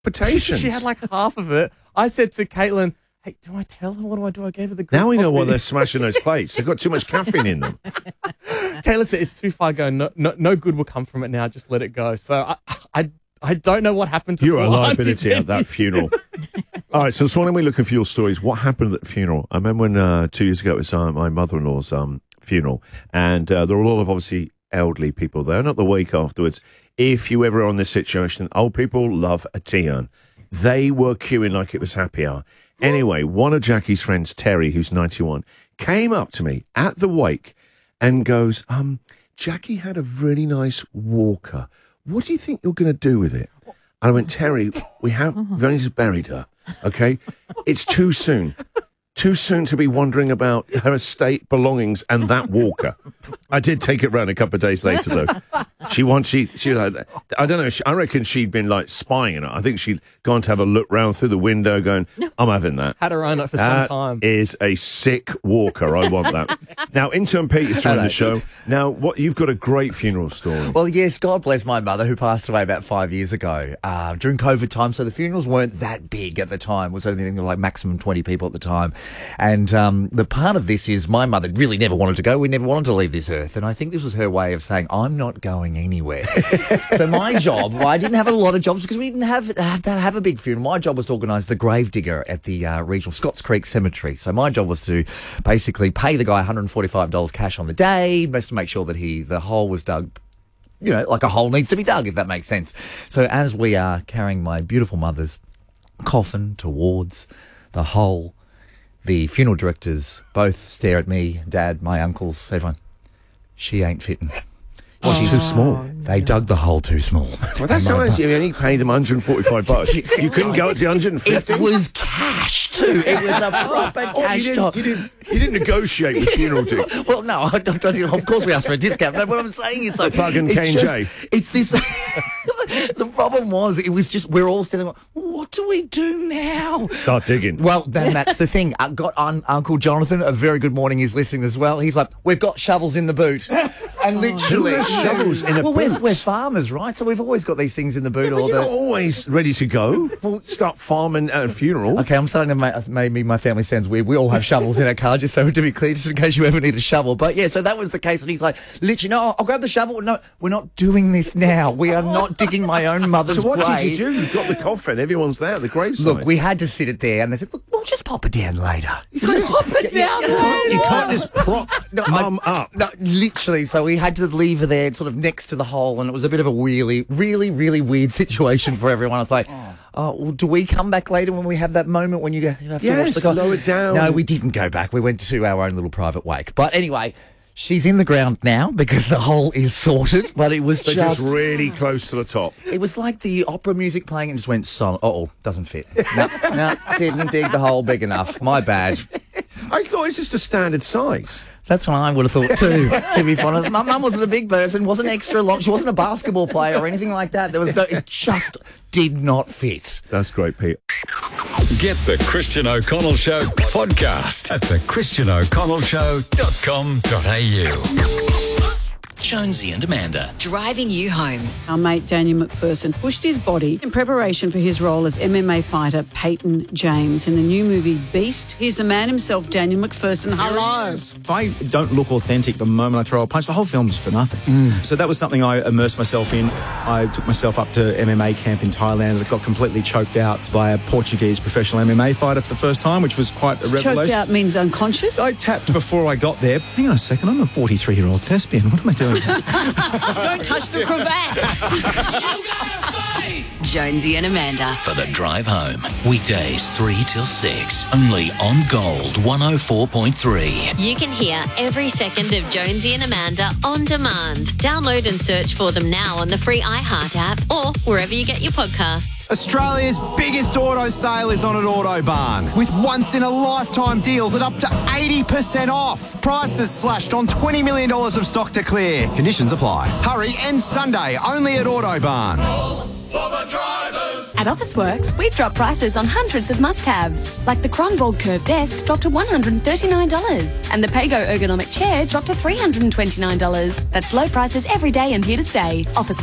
palpitations. She had like half of it. I said to Caitlin, hey, do I tell her? What do I do? I gave her the good Now we know coffee. why they're smashing those plates. They've got too much caffeine in them. Caitlin said, it's too far gone. No good will come from it now. Just let it go. So I don't know what happened to You're a poor liability Auntie at that funeral. All right, so this morning we're looking for your stories. What happened at the funeral? I remember when 2 years ago it was my mother-in-law's funeral, and there were a lot of obviously elderly people there. Not the week afterwards. If you ever are in this situation, old people love a tea urn. They were queuing like it was happy hour. Anyway, one of Jackie's friends, Terry, who's 91, came up to me at the wake and goes, Jackie had a really nice walker. What do you think you're going to do with it? And I went, Terry, we've only just buried her, okay? It's too soon. Too soon to be wondering about her estate belongings and that walker. I did take it round a couple of days later, though. She was like, I don't know, I reckon she'd been like spying on it. I think she'd gone to have a look round through the window going, I'm having that. Had her own for some time. That is a sick walker. I want that. Now, Intern Pete is joining the show. Now, you've got a great funeral story. Well, yes, God bless my mother, who passed away about 5 years ago during COVID time. So the funerals weren't that big at the time. It was only like maximum 20 people at the time. And the part of this is my mother really never wanted to go. We never wanted to leave this earth. And I think this was her way of saying, I'm not going anywhere. So my job, I didn't have a lot of jobs because we didn't have to have a big funeral. My job was to organise the gravedigger at the regional Scotts Creek Cemetery. So my job was to basically pay the guy $145 cash on the day, just to make sure that the hole was dug, you know, like a hole needs to be dug, if that makes sense. So as we are carrying my beautiful mother's coffin towards the hole, the funeral directors both stare at me, Dad, my uncles, everyone. She ain't fitting. She's too small. They dug the hole too small. Well, that's how much you only paid them $145. You couldn't go up to $150. It was cash too. It was a proper cash job. You didn't negotiate with funeral due. Well, no, I don't. Of course, we asked for a discount. But what I'm saying is, though, plug and K&J. It's this. The problem was, it was just we're all standing. What do we do now? Start digging. Well, then that's the thing. I got Uncle Jonathan. A very good morning. He's listening as well. He's like, we've got shovels in the boot, and literally shovels in a boot. Well, we're farmers, right? So we've always got these things in the boot. You're not always ready to go. Well, start farming at a funeral. Okay, I'm starting to maybe my family sounds weird. We all have shovels in our car, just so to be clear, just in case you ever need a shovel. But yeah, so that was the case. And he's like, literally, no, I'll grab the shovel. No, we're not doing this now. We are not digging my own mother's grave. So what did you do? You've got the coffin. Everyone's there at the graveside. Look, we had to sit it there, and they said, look, we'll just pop it down later. You can't pop it down later. You can't just prop Mum up. No, literally. So we had to leave her there sort of next to the hole, and it was a bit of a really, really weird situation for everyone. I was like, well, do we come back later when we have that moment when you have to watch the lower it down. No, we didn't go back. We went to our own little private wake. But anyway, she's in the ground now because the hole is sorted, but it was just really close to the top. It was like the opera music playing and just went silent. Doesn't fit. No, didn't dig the hole big enough. My bad. I thought it's just a standard size. That's what I would have thought too, to be honest. My mum wasn't a big person, wasn't extra long. She wasn't a basketball player or anything like that. It just did not fit. That's great, Pete. Get the Christian O'Connell Show podcast at thechristianoconnellshow.com.au. Jonesy and Amanda. Driving you home. Our mate Daniel McPherson pushed his body in preparation for his role as MMA fighter Peyton James in the new movie Beast. Here's the man himself, Daniel McPherson. Hello. If I don't look authentic the moment I throw a punch, the whole film's for nothing. So that was something I immersed myself in. I took myself up to MMA camp in Thailand and got completely choked out by a Portuguese professional MMA fighter for the first time, which was quite a revelation. Choked out means unconscious? I tapped before I got there. Hang on a second, I'm a 43-year-old thespian. What am I doing? Don't touch the cravat. Jonesy and Amanda. For the drive home. Weekdays 3 till 6. Only on Gold 104.3. You can hear every second of Jonesy and Amanda on demand. Download and search for them now on the free iHeart app or wherever you get your podcasts. Australia's biggest auto sale is on at Autobarn with once-in-a-lifetime deals at up to 80% off. Prices slashed on $20 million of stock to clear. Conditions apply. Hurry, and Sunday only at Autobarn. At Officeworks, we've dropped prices on hundreds of must-haves, like the Kronborg Curve Desk dropped to $139, and the Pago Ergonomic Chair dropped to $329. That's low prices every day and here to stay. Office